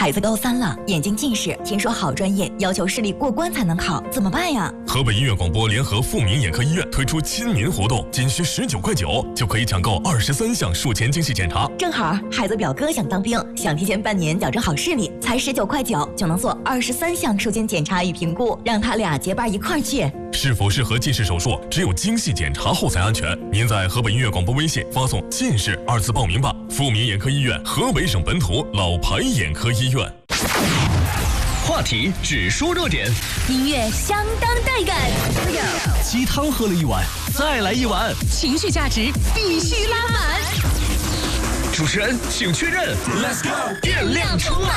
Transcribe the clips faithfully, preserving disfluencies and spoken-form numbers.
孩子高三了，眼睛近视，听说好专业要求视力过关才能考，怎么办呀？ 河北医院广播联合富民眼科医院推出亲民活动，仅需十九块九就可以抢购二十三项术前精细检查。 正好孩子表哥想当兵，想提前半年矫正好视力，才十九块九就能做二十三项术前检查与评估，让他俩结伴一块儿去。 是否适合近视手术，只有精细检查后才安全。您在河北医院广播微信发送“近视”二字报名吧。富民眼科医院，河北省本土老牌眼科医院。 话题只说热点， 音乐相当带感。 鸡汤喝了一碗，再来一碗， 情绪价值必须拉满。 主持人请确认 ，Let's go， 电量充满。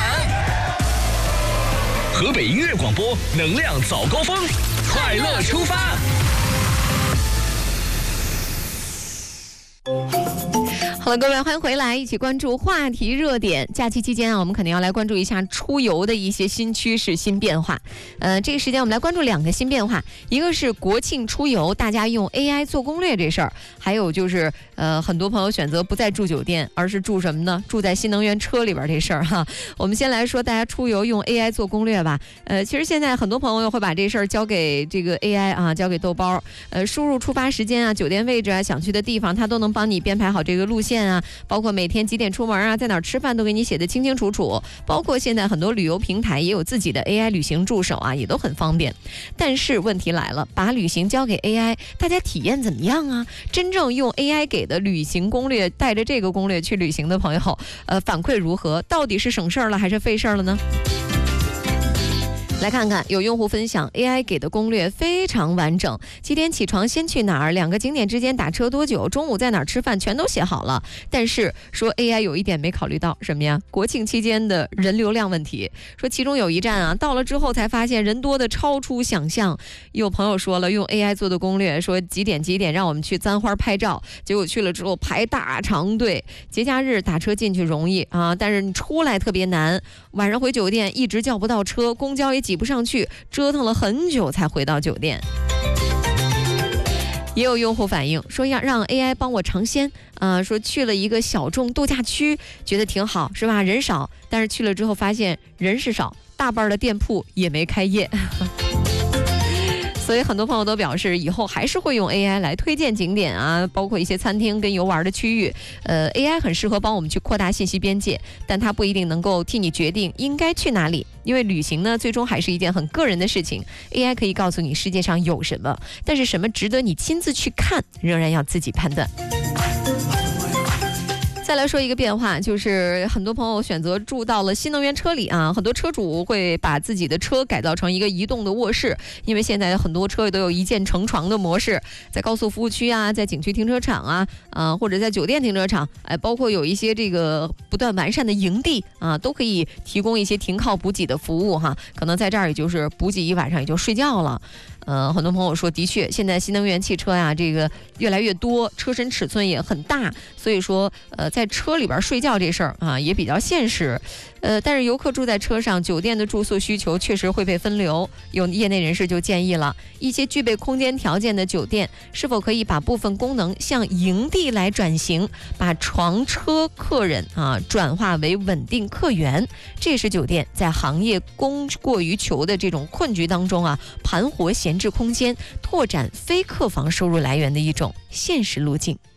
河北音乐广播，能量早高峰，快乐出发。 好了，各位，欢迎回来，一起关注话题热点。假期期间啊，我们肯定要来关注一下出游的一些新趋势、新变化。呃，这个时间我们来关注两个新变化，一个是国庆出游，大家用 A I 做攻略这事儿；还有就是呃，很多朋友选择不再住酒店，而是住什么呢？住在新能源车里边这事儿哈。我们先来说大家出游用 A I 做攻略吧。呃，其实现在很多朋友会把这事儿交给这个 A I 啊，交给豆包，呃，输入出发时间啊、酒店位置啊、想去的地方，它都能帮你编排好这个路线啊，包括每天几点出门啊，在哪儿吃饭都给你写得清清楚楚。包括现在很多旅游平台也有自己的 A I 旅行助手啊，也都很方便。但是问题来了，把旅行交给 A I， 大家体验怎么样啊？真正用 A I 给的旅行攻略，带着这个攻略去旅行的朋友，呃，反馈如何？到底是省事儿了还是费事儿了呢？来看看，有用户分享 A I 给的攻略非常完整，几点起床，先去哪儿，两个景点之间打车多久，中午在哪儿吃饭，全都写好了。但是说 A I 有一点没考虑到什么呀？国庆期间的人流量问题。说其中有一站啊，到了之后才发现人多的超出想象。有朋友说了，用 A I 做的攻略，说几点几点让我们去簪花拍照，结果去了之后排大长队。节假日打车进去容易啊，但是你出来特别难。晚上回酒店一直叫不到车，公交也挤不上去，折腾了很久才回到酒店。也有用户反映说要让 A I 帮我尝鲜，呃，说去了一个小众度假区，觉得挺好，是吧？人少，但是去了之后发现人是少，大半的店铺也没开业。所以很多朋友都表示，以后还是会用 A I 来推荐景点啊，包括一些餐厅跟游玩的区域。呃 ，A I 很适合帮我们去扩大信息边界，但它不一定能够替你决定应该去哪里。因为旅行呢，最终还是一件很个人的事情。A I 可以告诉你世界上有什么，但是什么值得你亲自去看，仍然要自己判断。再来说一个变化，就是很多朋友选择住到了新能源车里啊，很多车主会把自己的车改造成一个移动的卧室，因为现在很多车都有一键成床的模式，在高速服务区啊，在景区停车场啊，呃，或者在酒店停车场，哎、呃，包括有一些这个不断完善的营地啊，都可以提供一些停靠补给的服务哈，可能在这儿也就是补给一晚上也就睡觉了。呃，很多朋友说，的确，现在新能源汽车呀，这个越来越多，车身尺寸也很大，所以说，呃，在车里边睡觉这事儿啊，也比较现实。呃，但是游客住在车上，酒店的住宿需求确实会被分流。有业内人士就建议了，一些具备空间条件的酒店，是否可以把部分功能向营地来转型，把床车客人啊转化为稳定客源。这是酒店在行业供过于求的这种困局当中啊，盘活闲置空间，拓展非客房收入来源的一种现实路径。